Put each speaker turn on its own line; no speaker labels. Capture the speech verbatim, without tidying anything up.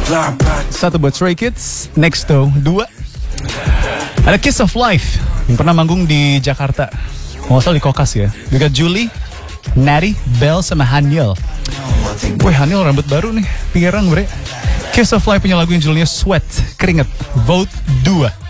Satu buat Stray Kids, Nexto. Dua, ada Kiss of Life yang pernah manggung di Jakarta, nggak salah di Kokas ya. Juga Julie, Natty, Bell sama Haniel. Wih, Haniel rambut baru nih, pirang bre. Kiss of Life punya lagu yang judulnya Sweat, keringet. Vote dua.